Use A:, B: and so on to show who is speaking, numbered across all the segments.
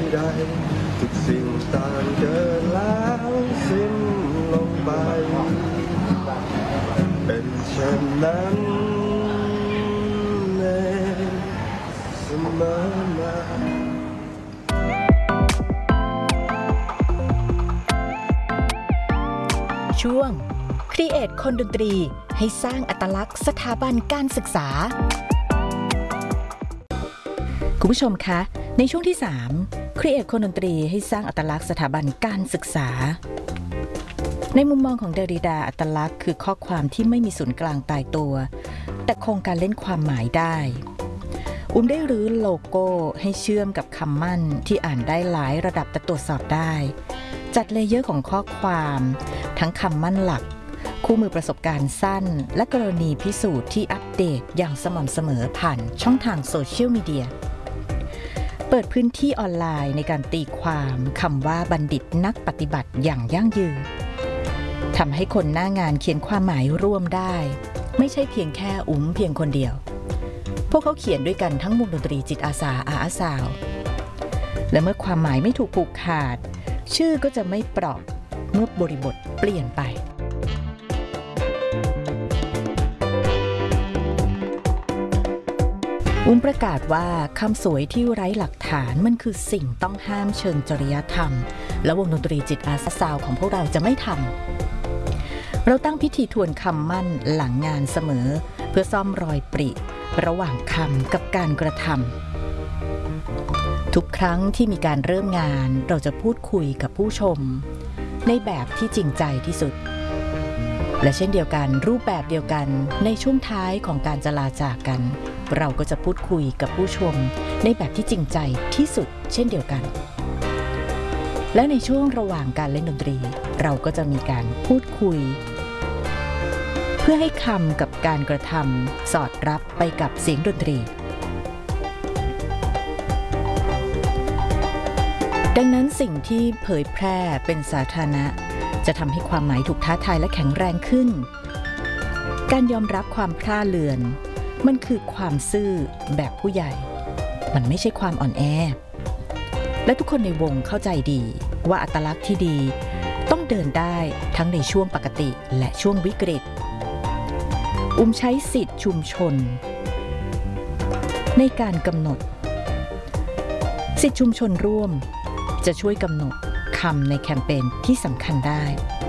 A: ใดทุกสิ่งต่างเดินแล้วสิ้นลงไปเป็นเช่นนั้นเองเสมอมา
B: ช่วง Create คนดนตรีให้สร้างอัตลักษณ์สถาบันการศึกษาคุณผู้ชมคะในช่วงที่ 3 Create คนดนตรีให้สร้างอัตลักษณ์สถาบันการศึกษาในมุมมองของเดริดาอัตลักษณ์คือข้อความที่ไม่มีศูนย์กลางตายตัวแต่คงการเล่นความหมายได้ได้รื้อโลโก้ให้เชื่อมกับคำมั่นที่อ่านได้หลายระดับแต่ตรวจสอบได้จัดเลเยอร์ของข้อความทั้งคำมั่นหลักคู่มือประสบการณ์สั้นและกรณีพิสูจน์ที่อัปเดตอย่างสม่ำเสมอผ่านช่องทางโซเชียลมีเดียเปิดพื้นที่ออนไลน์ในการตีความคำว่าบัณฑิตนักปฏิบัติอย่างยั่งยืนทำให้คนหน้างานเขียนความหมายร่วมได้ไม่ใช่เพียงแค่เพียงคนเดียวพวกเขาเขียนด้วยกันทั้งวงดนตรีจิตอาสาอาสาวและเมื่อความหมายไม่ถูกผูกขาดชื่อก็จะไม่เปราะเมื่อบริบทเปลี่ยนไปประกาศว่าคำสวยที่ไร้หลักฐานมันคือสิ่งต้องห้ามเชิงจริยธรรมและวงดนตรีจิตอาสาของพวกเราจะไม่ทำเราตั้งพิธีทวนคำมั่นหลังงานเสมอเพื่อซ่อมรอยปริระหว่างคำกับการกระทำทุกครั้งที่มีการเริ่มงานเราจะพูดคุยกับผู้ชมในแบบที่จริงใจที่สุดและเช่นเดียวกันรูปแบบเดียวกันในช่วงท้ายของการจะลาจากกันเราก็จะพูดคุยกับผู้ชมในแบบที่จริงใจที่สุดเช่นเดียวกันและในช่วงระหว่างการเล่นดนตรีเราก็จะมีการพูดคุยเพื่อให้คำกับการกระทำสอดรับไปกับเสียงดนตรีดังนั้นสิ่งที่เผยแพร่เป็นสาธารณะจะทำให้ความหมายถูกท้าทายและแข็งแรงขึ้นการยอมรับความพร่าเลือนมันคือความซื่อแบบผู้ใหญ่มันไม่ใช่ความอ่อนแอและทุกคนในวงเข้าใจดีว่าอัตลักษณ์ที่ดีต้องเดินได้ทั้งในช่วงปกติและช่วงวิกฤตใช้สิทธิชุมชนในการกำหนดสิทธิชุมชนร่วมจะช่วยกำหนดคำในแคมเปญที่สำคัญได้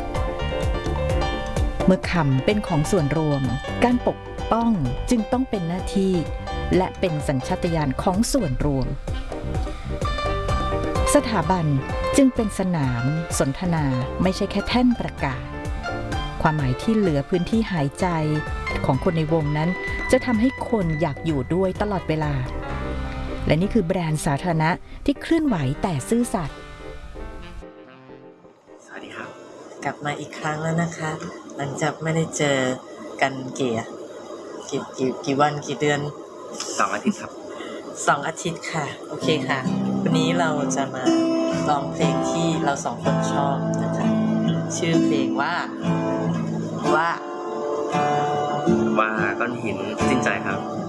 B: เมื่อคำเป็นของส่วนรวมการปกป้องจึงต้องเป็นหน้าที่และเป็นสัญชาตญาณของส่วนรวมสถาบันจึงเป็นสนามสนทนาไม่ใช่แค่แท่นประกาศความหมายที่เหลือพื้นที่หายใจของคนในวงนั้นจะทำให้คนอยากอยู่ด้วยตลอดเวลาและนี่คือแบรนด์สาธารณะที่เคลื่อนไหวแต่ซื่อสัตย์
C: สวัสดีครับกลับมาอีกครั้งแล้วนะคะหลังจากไม่ได้เจอกันกี่วันกี่เดือน
A: 2 อาทิตย์ครับ
C: 2 อาทิตย์ค่ะโอเคค่ะวันนี้เราจะมาร้องเพลงที่เรา2 คนชอบนะคะชื่อเพลงว่า
A: ก้อนหินสิ้นใจครับ